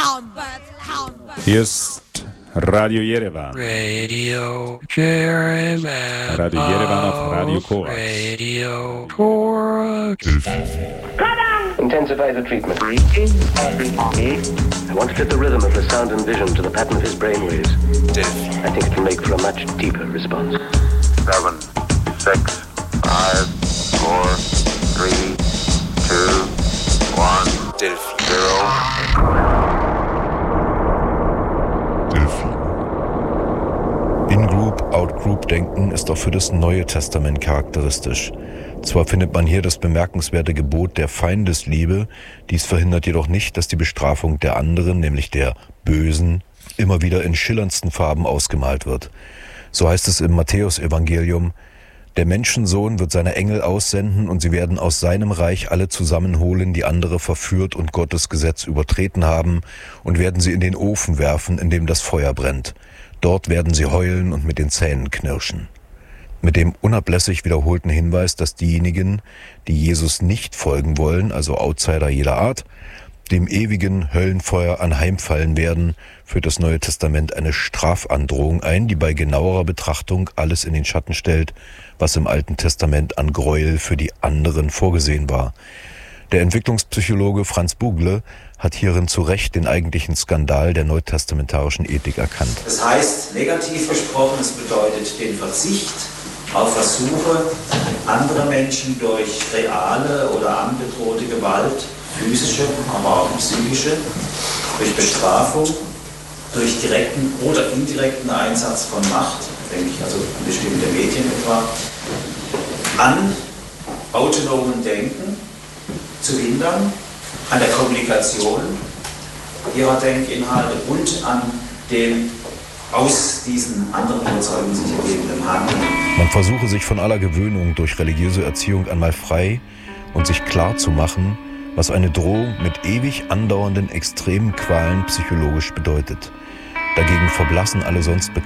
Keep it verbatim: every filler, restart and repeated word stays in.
Hier ist Radio Yerevan. Radio Yerevan. Radio Yerevan auf Radio Korax. Radio Korax. Intensify the treatment. I want to fit the rhythm of the sound and vision to the pattern of his brainwaves. I think it will make for a much deeper response. Seven, six, five, four, three, two, one, zero. In-Group, Out-Group-Denken ist auch für das Neue Testament charakteristisch. Zwar findet man hier das bemerkenswerte Gebot der Feindesliebe, dies verhindert jedoch nicht, dass die Bestrafung der anderen, nämlich der Bösen, immer wieder in schillerndsten Farben ausgemalt wird. So heißt es im Matthäus-Evangelium: Der Menschensohn wird seine Engel aussenden und sie werden aus seinem Reich alle zusammenholen, die andere verführt und Gottes Gesetz übertreten haben, und werden sie in den Ofen werfen, in dem das Feuer brennt. Dort werden sie heulen und mit den Zähnen knirschen. Mit dem unablässig wiederholten Hinweis, dass diejenigen, die Jesus nicht folgen wollen, also Outsider jeder Art, dem ewigen Höllenfeuer anheimfallen werden, führt das Neue Testament eine Strafandrohung ein, die bei genauerer Betrachtung alles in den Schatten stellt, was im Alten Testament an Gräuel für die anderen vorgesehen war. Der Entwicklungspsychologe Franz Bugle hat hierin zu Recht den eigentlichen Skandal der neutestamentarischen Ethik erkannt. Das heißt, negativ gesprochen, es bedeutet den Verzicht auf Versuche, andere Menschen durch reale oder angedrohte Gewalt, physische, aber auch psychische, durch Bestrafung, durch direkten oder indirekten Einsatz von Macht, denke ich also an bestimmte Medien etwa, an autonomen Denken zu hindern, an der Kommunikation ihrer Denkinhalte und an dem aus diesen anderen Überzeugungen sich ergebenden Handeln. Man versuche sich von aller Gewöhnung durch religiöse Erziehung einmal frei und sich klar zu machen, was eine Drohung mit ewig andauernden extremen Qualen psychologisch bedeutet. Dagegen verblassen alle sonst bekannten